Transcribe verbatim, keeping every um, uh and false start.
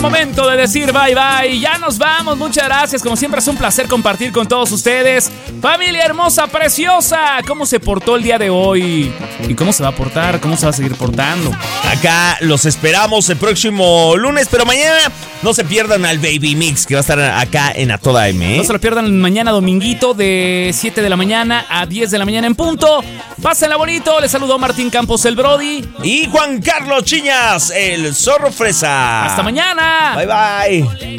momento de decir bye bye. Ya nos vamos, muchas gracias. Como siempre es un placer compartir con todos ustedes. Familia hermosa, preciosa, ¿cómo se portó el día de hoy? ¿Y cómo se va a portar? ¿Cómo se va a seguir portando? Acá los esperamos el próximo lunes, pero mañana no se pierdan al Baby Mix, que va a estar acá en A Toda M, ¿eh? No se lo pierdan mañana dominguito de siete de la mañana a diez de la mañana en punto. Pásenla bonito. Les saludó Martín Campos, el Brody. Y Juan Carlos Chiñas, el Zorro Fresa. Hasta mañana. Bye bye.